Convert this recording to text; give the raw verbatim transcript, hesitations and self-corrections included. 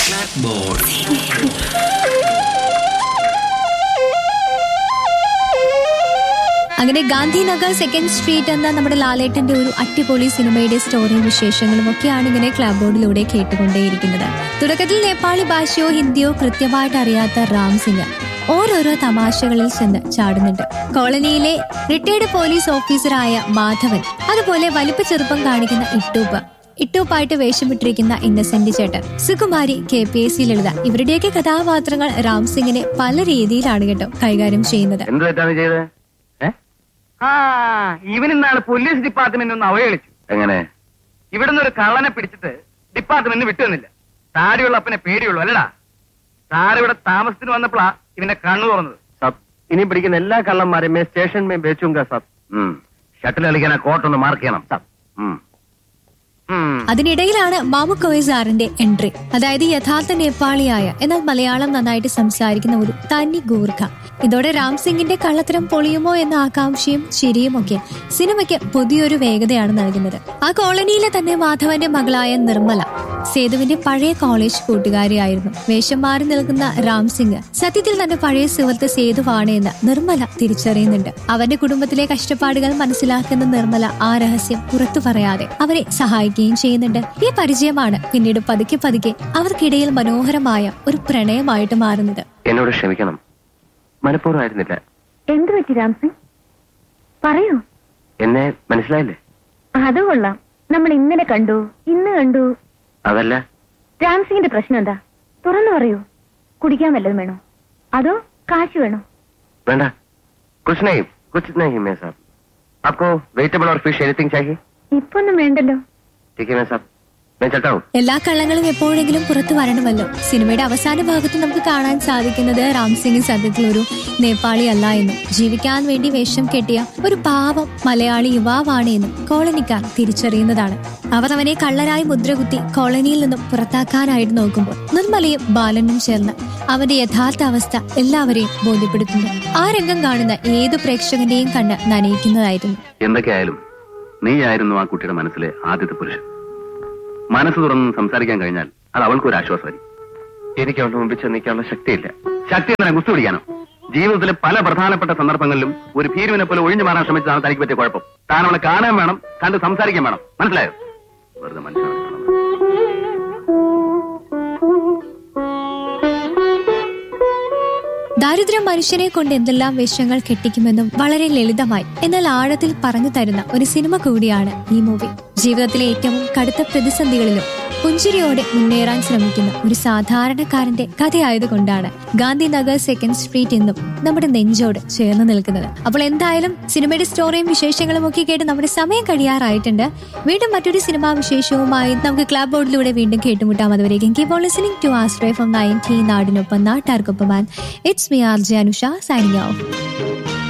അങ്ങനെ Gandhinagar second street എന്ന നമ്മുടെ ലാലേട്ടന്റെ ഒരു അടിപൊളി സിനിമയുടെ സ്റ്റോറിയും വിശേഷങ്ങളും ഒക്കെയാണ് ഇങ്ങനെ ക്ലബ് ബോർഡിലൂടെ കേട്ടുകൊണ്ടേയിരിക്കുന്നത്. തുടക്കത്തിൽ നേപ്പാളി ഭാഷയോ ഹിന്ദിയോ കൃത്യമായിട്ട് അറിയാത്ത റാം സിംഗ് ഓരോരോ തമാശകളിൽ ചെന്ന് ചാടുന്നുണ്ട്. കോളനിയിലെ റിട്ടയർഡ് പോലീസ് ഓഫീസറായ മാധവൻ, അതുപോലെ വലിപ്പ ചെറുപ്പം കാണിക്കുന്ന ഇട്ടൂപ്പ്, ഇട്ടൂപ്പായിട്ട് വേഷമിട്ടിരിക്കുന്ന ഇന്നസെന്റ് ചേട്ടൻ, Sukumari, K P S C ലളിത, ഇവരുടെയൊക്കെ കഥാപാത്രങ്ങൾ റാം സിംഗിനെ പല രീതിയിലാണ് കേട്ടോ കൈകാര്യം ചെയ്യുന്നത്. ആ ഇവനിന്നാണ് പോലീസ് ഡിപ്പാർട്ട്മെന്റ് ഒന്ന് അവഹേളിച്ചു. എങ്ങനെ? ഇവിടുന്ന് ഒരു കള്ളനെ പിടിച്ചിട്ട് ഡിപ്പാർട്ട്മെന്റ് വിട്ടുവന്നില്ല. താടിയുള്ള അപ്പനെ പേടിയുള്ളൂ അല്ലടാ. താരിവിടെ താമസത്തിന് വന്നപ്പോഴാ ഇവന്റെ കണ്ണു തുറന്നത്. സബ് ഇനി പിടിക്കുന്ന എല്ലാ കള്ളന്മാരെയും സ്റ്റേഷൻ മേ ബേച്ചുങ്ക സബ്. ഷട്ടിൽ കളിക്കാൻ കോട്ടൊന്ന് മാർക്ക് ചെയ്യണം സബ്. അതിനിടയിലാണ് മാമുക്കോയ് സാറിന്റെ എൻട്രി. അതായത് യഥാർത്ഥ നേപ്പാളിയായ എന്നാൽ മലയാളം നന്നായിട്ട് സംസാരിക്കുന്ന ഒരു തനി ഗൂർഖ. ഇതോടെ രാം സിംഗിന്റെ കള്ളത്തരം പൊളിയുമോ എന്ന ആകാംക്ഷയും ചിരിയും ഒക്കെ സിനിമയ്ക്ക് പുതിയൊരു വേഗതയാണ് നൽകുന്നത്. ആ കോളനിയിലെ തന്നെ മാധവന്റെ മകളായ നിർമ്മല സേതുവിന്റെ പഴയ കോളേജ് കൂട്ടുകാരിയായിരുന്നു. വേഷം മാറി നിൽക്കുന്ന രാം സിംഗ് സത്യത്തിൽ തന്റെ പഴയ സുഹൃത്ത് സേതുവാണ് എന്ന് നിർമ്മല തിരിച്ചറിയുന്നുണ്ട്. അവന്റെ കുടുംബത്തിലെ കഷ്ടപ്പാടുകൾ മനസ്സിലാക്കുന്ന നിർമ്മല ആ രഹസ്യം പുറത്തു പറയാതെ അവരെ സഹായിക്കുകയും ചെയ്യുന്നുണ്ട്. ഈ പരിചയമാണ് പിന്നീട് പതുക്കെ പതുക്കെ അവർക്കിടയിൽ മനോഹരമായ ഒരു പ്രണയമായിട്ട് മാറുന്നത്. എന്നോട് ക്ഷമിക്കണം, മനഃപൂർവ്വമായിരുന്നില്ല. എന്തു പറ്റി രാം സിംഗ്? പറയൂ. എന്നെ മനസ്സിലായില്ലേ? അത് കൊള്ളാം. നമ്മൾ ഇന്നലെ കണ്ടു, ഇന്ന് കണ്ടു. അതല്ല, രാം സിംഗിന്റെ പ്രശ്നം എന്താ? തുറന്നു പറയൂ. കുടിക്കാൻ വല്ലതും വേണോ അതോ കാശ് വേണോ? വേണ്ട, കുछ नहीं, कुछ नहीं मैं साहब. आपको वेजिटेबल और फिश एनीथिंग चाहिए? ഇപ്പൊന്നും വേണ്ടല്ലോ. ठीक है मैं साहब, मैं चलता हूँ. എല്ലാ കള്ളങ്ങളും എപ്പോഴെങ്കിലും പുറത്തു വരണമല്ലോ. സിനിമയുടെ അവസാന ഭാഗത്ത് നമുക്ക് കാണാൻ സാധിക്കുന്നത് രാം സിംഗ് സത്യത്തിൽ ഒരു നേപ്പാളി അല്ല എന്നും ജീവിക്കാൻ വേണ്ടി വേഷം കെട്ടിയ ഒരു പാവം മലയാളി യുവാവാണ് എന്നും കോളനിക്കാർ തിരിച്ചറിയുന്നതാണ്. അവർ അവനെ കള്ളനായി മുദ്രകുത്തി കോളനിയിൽ നിന്നും പുറത്താക്കാനായിട്ട് നോക്കുമ്പോൾ നിർമ്മലയും ബാലനും ചേർന്ന് അവന്റെ യഥാർത്ഥ അവസ്ഥ എല്ലാവരെയും ബോധ്യപ്പെടുത്തുന്നു. ആ രംഗം കാണുന്ന ഏതു പ്രേക്ഷകന്റെയും കണ്ണ് നനയിക്കുന്നതായിരുന്നു. എന്തൊക്കെയായാലും നീ ആയിരുന്നു ആ കുട്ടിയുടെ മനസ്സിലെ ആദ്യത്തെ പുരുഷൻ. മനസ്സ് തുറന്ന് സംസാരിക്കാൻ കഴിഞ്ഞാൽ അത് അവൾക്കൊരു ആശ്വാസമായിരിക്കും. എനിക്ക് അവളുടെ മുമ്പിൽ ചെന്നിക്കാനുള്ള ശക്തിയില്ല. ശക്തി എന്നാൽ ഗുസ്തി പിടിക്കാനോ? ജീവിതത്തിലെ പല പ്രധാനപ്പെട്ട സന്ദർഭങ്ങളിലും ഒരു ഭീരുവിനെ പോലെ ഒഴിഞ്ഞു മാറാൻ ശ്രമിച്ചതാണ് തനിക്ക് പറ്റിയ കുഴപ്പം. താൻ അവളെ കാണാൻ വേണം, കണ്ട് സംസാരിക്കാൻ വേണം. മനസ്സിലായോ? വെറുതെ മനുഷ്യനാണ്. ദാരിദ്ര്യം മനുഷ്യനെ കൊണ്ട് എന്തെല്ലാം വേഷങ്ങൾ കെട്ടിക്കുമെന്നും വളരെ ലളിതമായി എന്നാൽ ആഴത്തിൽ പറഞ്ഞു തരുന്ന ഒരു സിനിമ കൂടിയാണ് ഈ മൂവി. ജീവിതത്തിലെ ഏറ്റവും കടുത്ത പ്രതിസന്ധികളിലും പുഞ്ചിരിയോടെ മുന്നേറാൻ ശ്രമിക്കുന്ന ഒരു സാധാരണക്കാരന്റെ കഥയായതുകൊണ്ടാണ് ഗാന്ധിനഗർ സെക്കൻഡ് സ്ട്രീറ്റ് എന്നും നമ്മുടെ നെഞ്ചോട് ചേർന്ന് നിൽക്കുന്നത്. അപ്പോൾ എന്തായാലും സിനിമയുടെ സ്റ്റോറിയും വിശേഷങ്ങളും ഒക്കെ കേട്ട് നമ്മുടെ സമയം കഴിയാറായിട്ടുണ്ട്. വീണ്ടും മറ്റൊരു സിനിമാ വിശേഷവുമായി നമുക്ക് ക്ലബ് ബോർഡിലൂടെ വീണ്ടും കേട്ടുമുട്ടാം. അതുവരേക്കും keep on listening to ആസ്ട്രേ from ninety നാടിനൊപ്പം നാട്ടാർക്കൊപ്പം. It's me R J Anusha signing off.